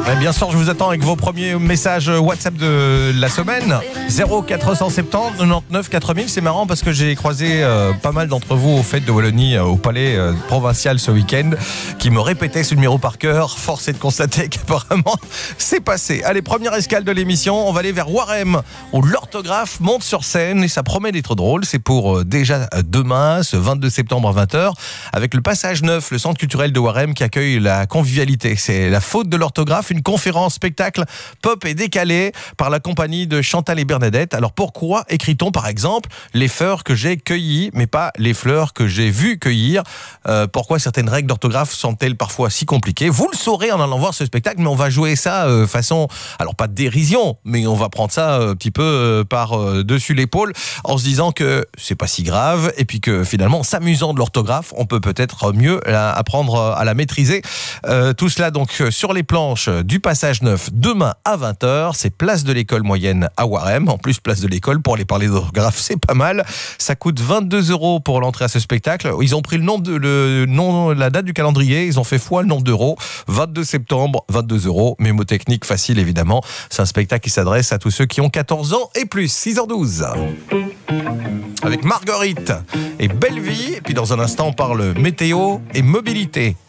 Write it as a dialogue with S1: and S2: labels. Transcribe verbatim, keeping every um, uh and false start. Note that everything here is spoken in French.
S1: Et bien sûr, je vous attends avec vos premiers messages WhatsApp de la semaine. zéro quatre cent soixante-dix quatre-vingt-dix quatre mille. C'est marrant parce que j'ai croisé euh, pas mal d'entre vous aux fêtes de Wallonie, euh, au palais euh, provincial ce week-end, qui me répétaient ce numéro par cœur. Force est de constater qu'apparemment, c'est passé. Allez, première escale de l'émission. On va aller vers Warem, où l'orthographe monte sur scène et ça promet d'être drôle. C'est pour euh, déjà demain, ce vingt-deux septembre à vingt heures, avec le Passage Neuf, le centre culturel de Warem qui accueille la convivialité. C'est la faute de l'orthographe, une conférence spectacle pop et décalé par la compagnie de Chantal et Bernadette. Alors pourquoi écrit-on par exemple les fleurs que j'ai cueillies mais pas les fleurs que j'ai vues cueillir? euh, Pourquoi certaines règles d'orthographe sont-elles parfois si compliquées? Vous le saurez en allant voir ce spectacle, mais on va jouer ça euh, façon, alors pas de dérision, mais on va prendre ça euh, un petit peu euh, par euh, dessus l'épaule en se disant que c'est pas si grave et puis que finalement en s'amusant de l'orthographe on peut peut-être mieux la, apprendre à la maîtriser. Euh, tout cela donc sur les planches du Passage Neuf demain à vingt heures. C'est place de l'école moyenne à Warem. En plus, place de l'école, pour aller parler d'orthographe, c'est pas mal. Ça coûte vingt-deux euros pour l'entrée à ce spectacle. Ils ont pris le nombre de, le nom, la date du calendrier. Ils ont fait fois le nombre d'euros. vingt-deux septembre, vingt-deux euros. Mémotechnique facile, évidemment. C'est un spectacle qui s'adresse à tous ceux qui ont quatorze ans et plus. six heures douze. Avec Marguerite et Belle Vie. Et puis dans un instant, on parle météo et mobilité.